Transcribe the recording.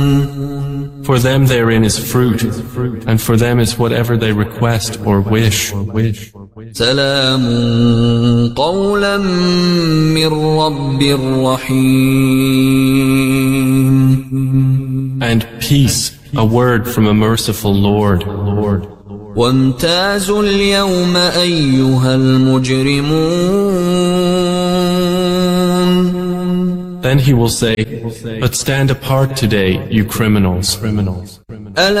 For them therein is fruit, and for them is whatever they request or wish. سلام قولا من رب رحيم. And peace, a word from a merciful Lord. وامتازوا اليوم أيها المجرمون. Then he will say, but stand apart today, you criminals.